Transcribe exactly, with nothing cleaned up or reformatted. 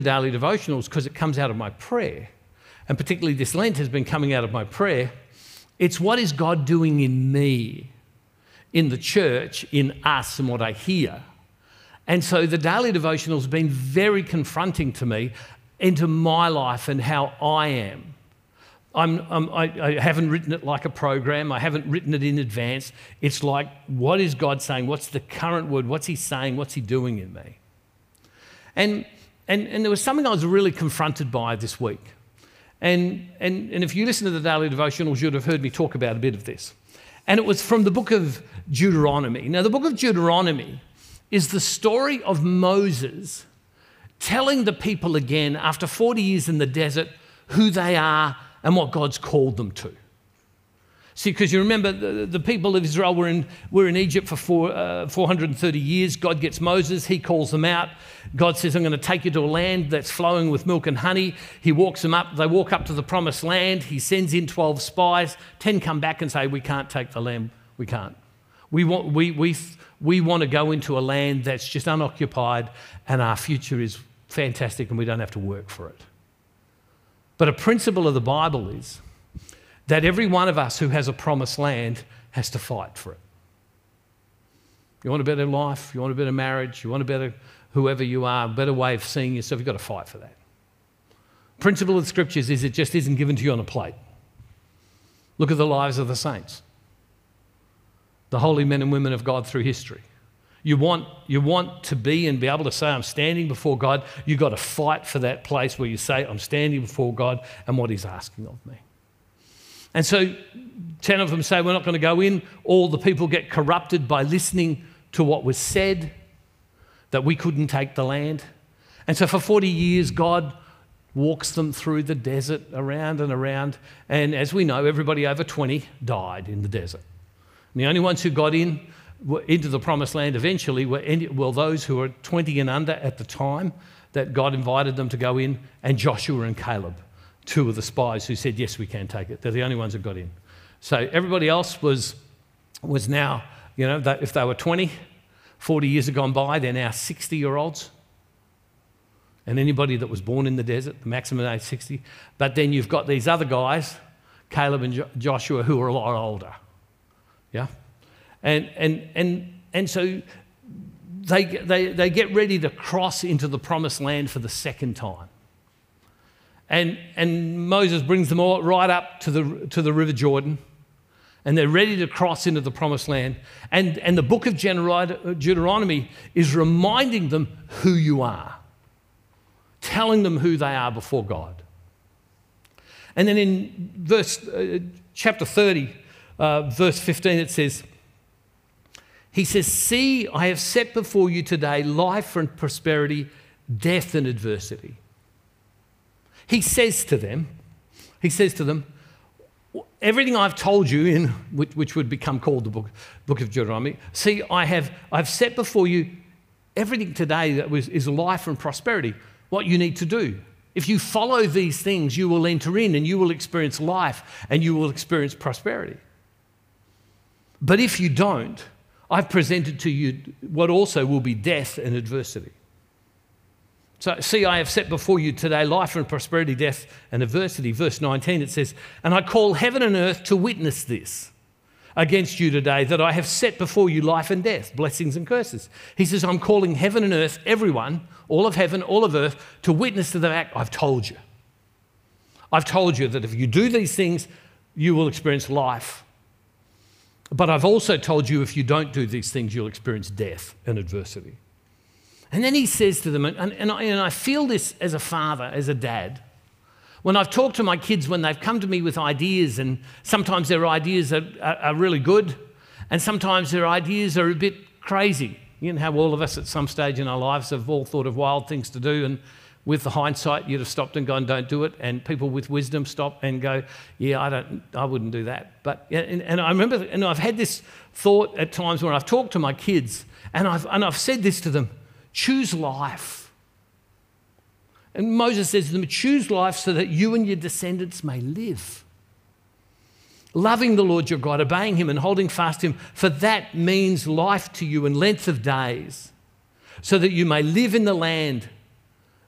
daily devotionals because it comes out of my prayer, and particularly this Lent has been coming out of my prayer. It's what is God doing in me, in the church, in us, and what I hear. And so the daily devotional has been very confronting to me into my life and how I am. I'm, I'm, I, I haven't written it like a program. I haven't written it in advance. It's like, what is God saying? What's the current word? What's he saying? What's he doing in me? And, and, and there was something I was really confronted by this week. And, and, and if you listen to the daily devotionals, you'd have heard me talk about a bit of this. And it was from the book of Deuteronomy. Now, the book of Deuteronomy is the story of Moses telling the people again, after forty years in the desert, who they are and what God's called them to. See, because you remember the, the people of Israel were in, were in Egypt for four, uh, four hundred thirty years. God gets Moses, he calls them out. God says, I'm going to take you to a land that's flowing with milk and honey. He walks them up. They walk up to the promised land. He sends in twelve spies. ten come back and say, we can't take the land. We can't. We want, we, we, we want to go into a land that's just unoccupied and our future is fantastic and we don't have to work for it. But a principle of the Bible is that every one of us who has a promised land has to fight for it. You want a better life, you want a better marriage, you want a better, whoever you are, a better way of seeing yourself, you've got to fight for that. Principle of the Scriptures is it just isn't given to you on a plate. Look at the lives of the saints, the holy men and women of God through history. You want, you want to be and be able to say, I'm standing before God. You've got to fight for that place where you say, I'm standing before God and what he's asking of me. And so ten of them say, we're not going to go in. All the people get corrupted by listening to what was said, that we couldn't take the land. And so for forty years, God walks them through the desert, around and around. And as we know, everybody over twenty died in the desert. And the only ones who got in into the promised land eventually were well, those who were twenty and under at the time that God invited them to go in, and Joshua and Caleb, two of the spies who said, yes, we can take it. They're the only ones who got in. So everybody else was, was now, you know, that if they were twenty, forty years have gone by, they're now sixty-year-olds. And anybody that was born in the desert, the maximum age sixty. But then you've got these other guys, Caleb and jo- Joshua, who are a lot older. Yeah? And and and and so they, they, they get ready to cross into the promised land for the second time. And, and Moses brings them all right up to the, to the River Jordan, and they're ready to cross into the promised land. And, and the book of Deuteronomy is reminding them who you are, telling them who they are before God. And then in verse uh, chapter thirty, uh, verse fifteen, it says, he says, see, I have set before you today life and prosperity, death and adversity. He says to them, he says to them, everything I've told you in, which, which would become called the book, book of Deuteronomy, see, I have I've set before you everything today that was, is life and prosperity, what you need to do. If you follow these things, you will enter in and you will experience life and you will experience prosperity. But if you don't, I've presented to you what also will be death and adversity. So, see, I have set before you today life and prosperity, death and adversity. Verse nineteen, it says, and I call heaven and earth to witness this against you today, that I have set before you life and death, blessings and curses. He says, I'm calling heaven and earth, everyone, all of heaven, all of earth, to witness to the fact I've told you. I've told you that if you do these things, you will experience life. But I've also told you if you don't do these things, you'll experience death and adversity. And then he says to them, and, and, I, and I feel this as a father, as a dad, when I've talked to my kids, when they've come to me with ideas, and sometimes their ideas are, are, are really good, and sometimes their ideas are a bit crazy. You know how all of us at some stage in our lives have all thought of wild things to do, and with the hindsight, you'd have stopped and gone, don't do it. And people with wisdom stop and go, yeah, I don't, I wouldn't do that. But and, and I remember, and I've had this thought at times when I've talked to my kids, and I've and I've said this to them: choose life. And Moses says to them, choose life so that you and your descendants may live. Loving the Lord your God, obeying him and holding fast to him, for that means life to you and length of days, so that you may live in the land